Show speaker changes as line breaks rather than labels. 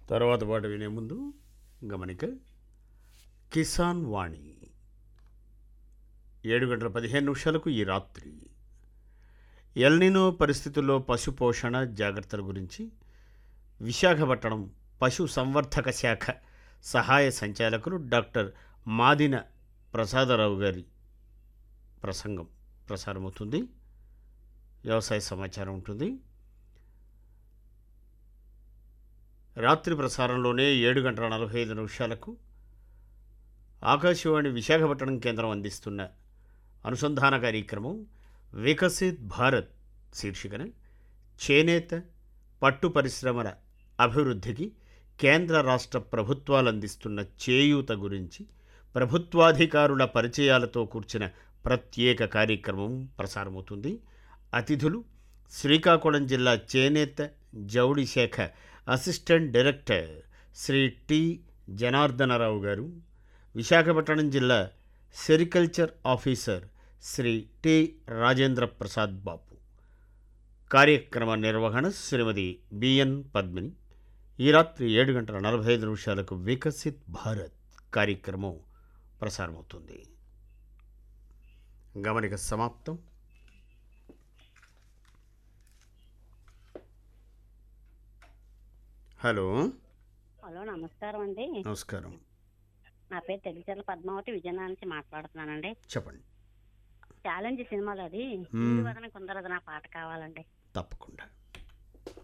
తర్వాత పాట వినే ముందు గమనిక. కిసాన్ వాణి 7:15 ఈ రాత్రి ఎల్నినో పరిస్థితుల్లో పశు పోషణ జాగ్రత్తల గురించి విశాఖపట్నం పశు సంవర్ధక శాఖ సహాయ సంచాలకులు డాక్టర్ మాదిన ప్రసాదరావు గారి ప్రసంగం ప్రసారమవుతుంది. వ్యవసాయ సమాచారం ఉంటుంది. రాత్రి ప్రసారంలోనే 7:45 ఆకాశవాణి విశాఖపట్నం కేంద్రం అందిస్తున్న అనుసంధాన కార్యక్రమం వికసిత్ భారత్ శీర్షికన చేనేత పట్టు పరిశ్రమల అభివృద్ధికి కేంద్ర రాష్ట్ర ప్రభుత్వాలు అందిస్తున్న చేయూత గురించి ప్రభుత్వాధికారుల పరిచయాలతో కూర్చిన ప్రత్యేక కార్యక్రమం ప్రసారమవుతుంది. అతిథులు శ్రీకాకుళం జిల్లా చేనేత జౌళి శాఖ assistant director Shri T Janardhana Rao గారు, విశాఖపట్నం జిల్లా sericulture officer Shri T Rajendra Prasad Babu. కార్యక్రమ నిర్వహణ శ్రీమతి బిఎన్ పద్మిని. ఈ రాత్రి 7:45 వికసిత్ భారత్ కార్యక్రమం ప్రసారమవుతుంది. గమనిక సమాప్తం. హలో.
నమస్కారం అండి.
నమస్కారం.
నా పేరు తెగిచర్ల పద్మావతి, విజయనగరం నుంచి మాట్లాడుతున్నానండి.
చెప్పండి.
ఛాలెంజ్ సినిమాలో అది వదన కుందరదు నా పాట కావాలండి.
తప్పకుండా.